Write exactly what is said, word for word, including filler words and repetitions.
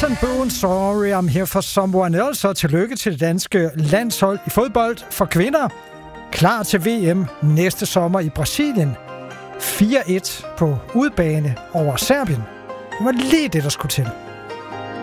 Jason Bourne, Sorry, I'm Here for Someone Else, og tillykke til det danske landshold i fodbold for kvinder. Klar til V M næste sommer i Brasilien. fire et på udebane over Serbien. Det var lige det, der skulle til.